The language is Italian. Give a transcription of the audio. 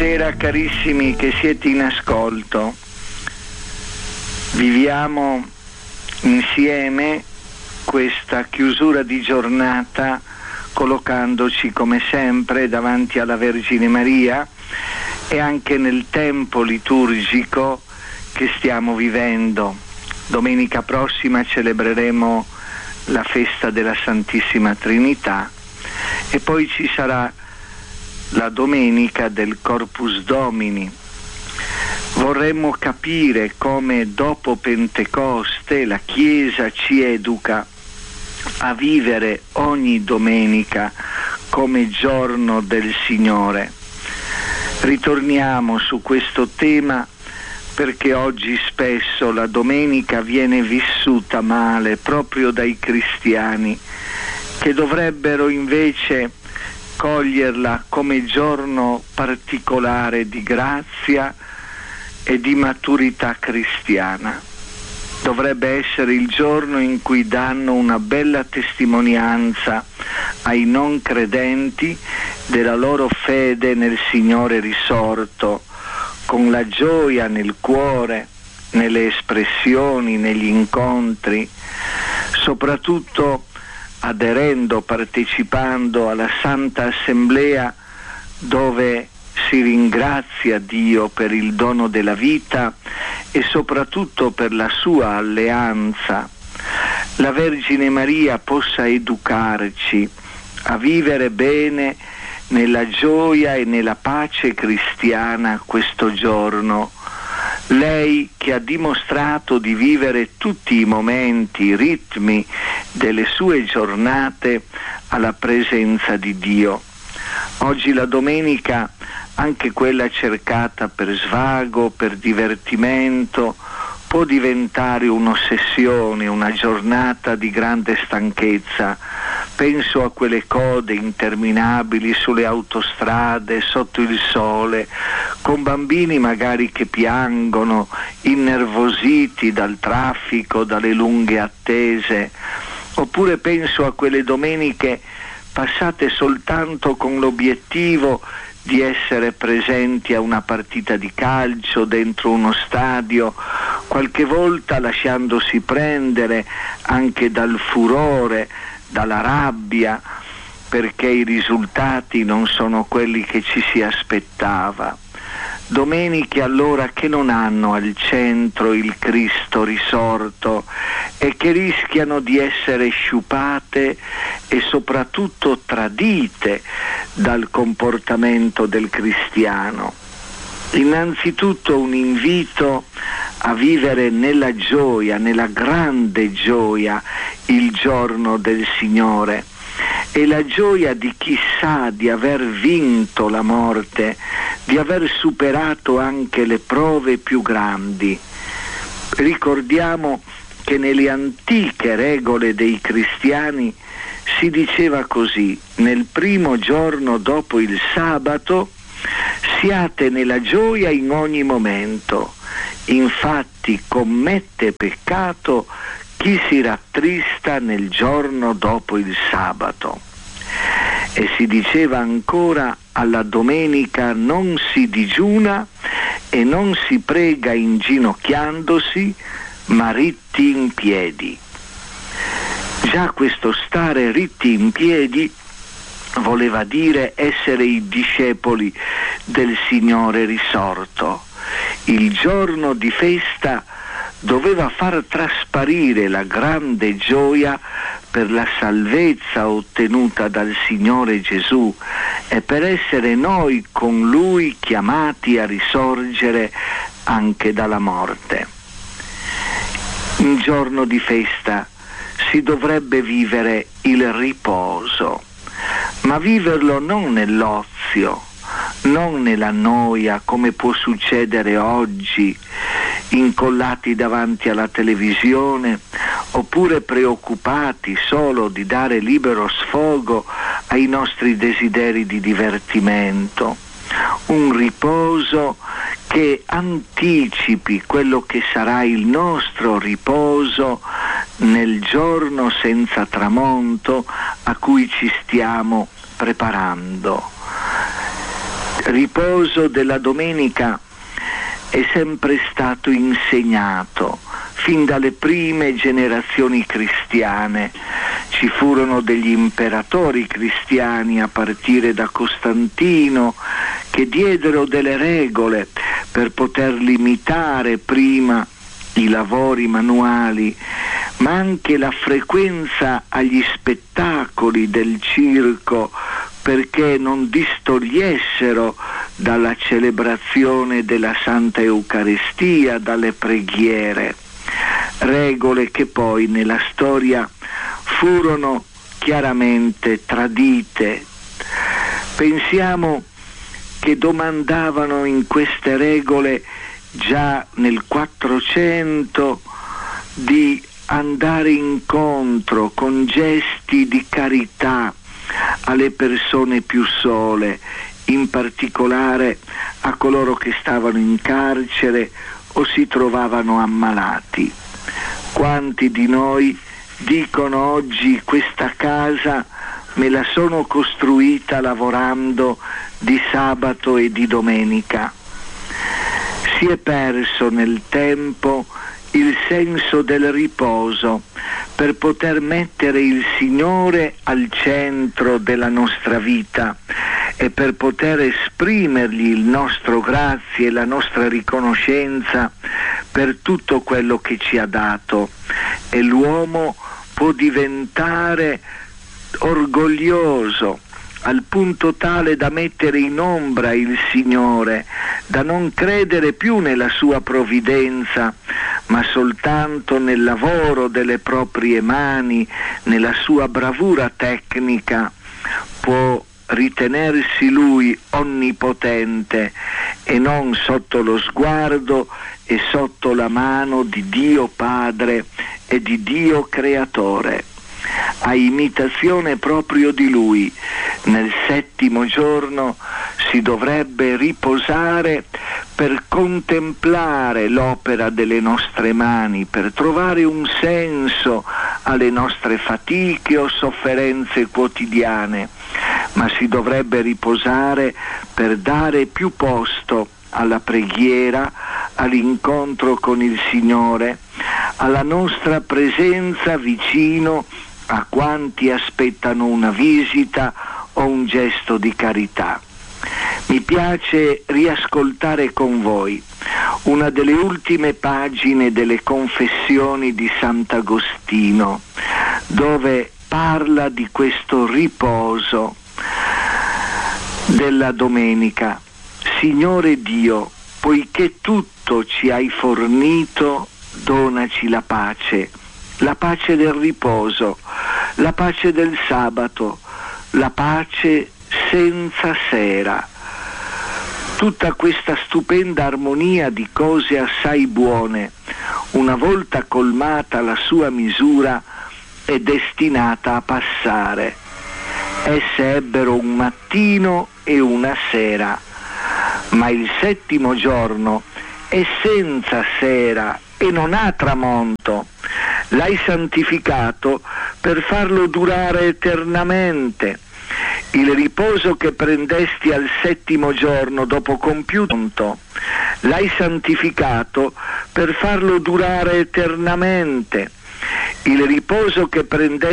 Buonasera carissimi che siete in ascolto. Viviamo insieme questa chiusura di giornata collocandoci come sempre davanti alla Vergine Maria e anche nel tempo liturgico che stiamo vivendo. Domenica prossima celebreremo la festa della Santissima Trinità e poi ci sarà la domenica del Corpus Domini. Vorremmo capire come dopo Pentecoste la Chiesa ci educa a vivere ogni domenica come giorno del Signore. Ritorniamo su questo tema perché oggi spesso la domenica viene vissuta male proprio dai cristiani, che dovrebbero invece coglierla come giorno particolare di grazia e di maturità cristiana. Dovrebbe essere il giorno in cui danno una bella testimonianza ai non credenti della loro fede nel Signore risorto, con la gioia nel cuore, nelle espressioni, negli incontri, soprattutto aderendo, partecipando alla Santa Assemblea dove si ringrazia Dio per il dono della vita e soprattutto per la sua alleanza. La Vergine Maria possa educarci a vivere bene nella gioia e nella pace cristiana questo giorno. Lei che ha dimostrato di vivere tutti i momenti, i ritmi delle sue giornate alla presenza di Dio. Oggi la domenica, anche quella cercata per svago, per divertimento, può diventare un'ossessione, una giornata di grande stanchezza. Penso a quelle code interminabili sulle autostrade, sotto il sole, con bambini magari che piangono, innervositi dal traffico, dalle lunghe attese. Oppure penso a quelle domeniche passate soltanto con l'obiettivo di essere presenti a una partita di calcio dentro uno stadio, qualche volta lasciandosi prendere anche dal furore, dalla rabbia, perché i risultati non sono quelli che ci si aspettava. Domeniche allora che non hanno al centro il Cristo risorto e che rischiano di essere sciupate e soprattutto tradite dal comportamento del cristiano. Innanzitutto un invito a vivere nella gioia, nella grande gioia, il giorno del Signore, e la gioia di chi sa di aver vinto la morte, di aver superato anche le prove più grandi. Ricordiamo che nelle antiche regole dei cristiani si diceva così: nel primo giorno dopo il sabato siate nella gioia in ogni momento, infatti commette peccato chi si rattrista nel giorno dopo il sabato. E si diceva ancora: alla domenica non si digiuna e non si prega inginocchiandosi, ma ritti in piedi. Già questo stare ritti in piedi voleva dire essere i discepoli del Signore risorto. Il giorno di festa doveva far trasparire la grande gioia per la salvezza ottenuta dal Signore Gesù e per essere noi con Lui chiamati a risorgere anche dalla morte. In giorno di festa si dovrebbe vivere il riposo, ma viverlo non nell'ozio, non nella noia come può succedere oggi, incollati davanti alla televisione oppure preoccupati solo di dare libero sfogo ai nostri desideri di divertimento. Un riposo che anticipi quello che sarà il nostro riposo nel giorno senza tramonto a cui ci stiamo preparando. riposo della domenica è sempre stato insegnato fin dalle prime generazioni cristiane. Ci furono degli imperatori cristiani a partire da Costantino che diedero delle regole per poter limitare prima i lavori manuali, ma anche la frequenza agli spettacoli del circo, perché non distogliessero dalla celebrazione della Santa Eucaristia, dalle preghiere. Regole che poi nella storia furono chiaramente tradite. Pensiamo che domandavano in queste regole già nel 400 di andare incontro con gesti di carità alle persone più sole, in particolare a coloro che stavano in carcere o si trovavano ammalati. Quanti di noi dicono oggi: questa casa me la sono costruita lavorando di sabato e di domenica? Si è perso nel tempo il senso del riposo per poter mettere il Signore al centro della nostra vita e per poter esprimergli il nostro grazie e la nostra riconoscenza per tutto quello che ci ha dato. E l'uomo può diventare orgoglioso al punto tale da mettere in ombra il Signore, da non credere più nella sua provvidenza, ma soltanto nel lavoro delle proprie mani, nella sua bravura tecnica. Può ritenersi lui onnipotente e non sotto lo sguardo e sotto la mano di Dio Padre e di Dio Creatore. A imitazione proprio di lui, nel settimo giorno si dovrebbe riposare per contemplare l'opera delle nostre mani, per trovare un senso alle nostre fatiche o sofferenze quotidiane, ma si dovrebbe riposare per dare più posto alla preghiera, all'incontro con il Signore, alla nostra presenza vicino a quanti aspettano una visita o un gesto di carità. Mi piace riascoltare con voi una delle ultime pagine delle Confessioni di Sant'Agostino, dove parla di questo riposo della domenica. Signore Dio, poiché tutto ci hai fornito, donaci la pace del riposo, la pace del sabato, la pace senza sera. Tutta questa stupenda armonia di cose assai buone, una volta colmata la sua misura, è destinata a passare. Esse ebbero un mattino e una sera, ma il settimo giorno è senza sera e non ha tramonto. L'hai santificato per farlo durare eternamente. Il riposo che prendesti al settimo giorno dopo compiuto, l'hai santificato per farlo durare eternamente. Il riposo che prendesti